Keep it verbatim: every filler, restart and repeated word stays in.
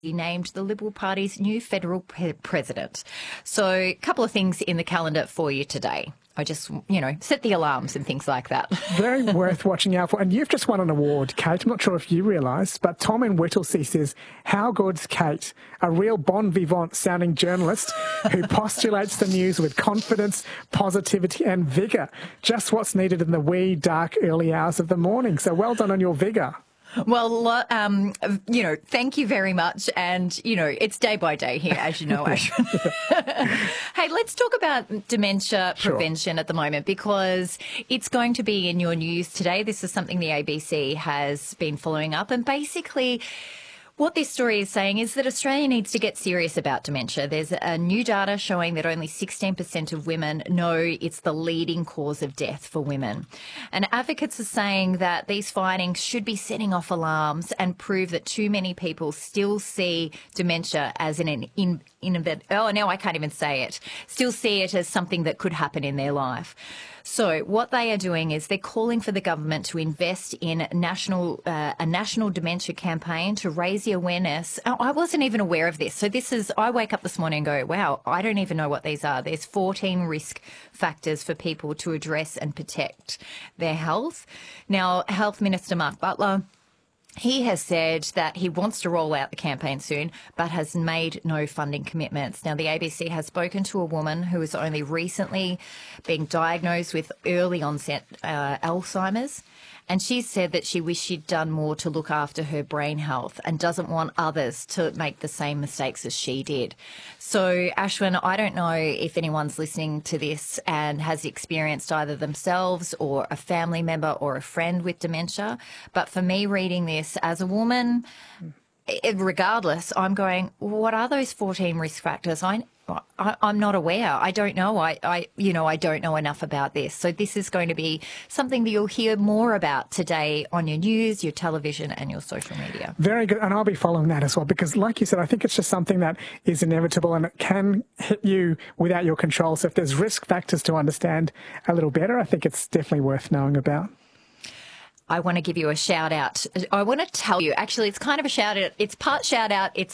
He named the Liberal Party's new federal pre- president. So a couple of things in the calendar for you today. I just, you know, set the alarms and things like that. Very worth watching out for. And you've just won an award, Kate. I'm not sure if you realised, but Tom in Whittlesea says, how good's Kate? A real bon vivant sounding journalist who postulates the news with confidence, positivity and vigour. Just what's needed in the wee, dark, early hours of the morning. So well done on your vigour. Well, um, you know, thank you very much. And, you know, it's day by day here, as you know, Ashwin. Hey, let's talk about dementia prevention sure. at the moment, because it's going to be in your news today. This is something the A B C has been following up. And basically, what this story is saying is that Australia needs to get serious about dementia. There's a new data showing that only sixteen percent of women know it's the leading cause of death for women. And advocates are saying that these findings should be setting off alarms and prove that too many people still see dementia as an in, in, in oh, now I can't even say it, still see it as something that could happen in their life. So what they are doing is they're calling for the government to invest in national uh, a national dementia campaign to raise the awareness. Oh, I wasn't even aware of this. So this is, I wake up this morning and go, wow, I don't even know what these are. There's fourteen risk factors for people to address and protect their health. Now, Health Minister Mark Butler, he has said that he wants to roll out the campaign soon, but has made no funding commitments. Now, the A B C has spoken to a woman who has only recently been diagnosed with early onset uh, Alzheimer's, and she said that she wished she'd done more to look after her brain health and doesn't want others to make the same mistakes as she did. So, Ashwin, I don't know if anyone's listening to this and has experienced either themselves or a family member or a friend with dementia, but for me reading this as a woman, regardless, I'm going, what are those fourteen risk factors? I, I, I'm not aware. I don't know. I, I, you know, I don't know enough about this. So this is going to be something that you'll hear more about today on your news, your television and your social media. Very good. And I'll be following that as well, because like you said, I think it's just something that is inevitable and it can hit you without your control. So if there's risk factors to understand a little better, I think it's definitely worth knowing about. I want to give you a shout out. I want to tell you, actually, it's kind of a shout out. It's part shout out. It's